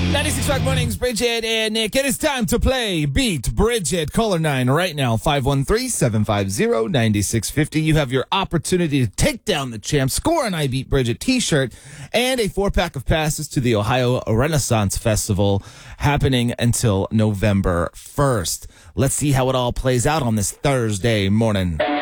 96 Rock Mornings, Bridget and Nick. It is time to play Beat Bridget. Caller 9 right now, 513-750-9650. You have your opportunity to take down the champ, score an I Beat Bridget t-shirt, and a 4-pack of passes to the Ohio Renaissance Festival happening until November 1st. Let's see how it all plays out on this Thursday morning.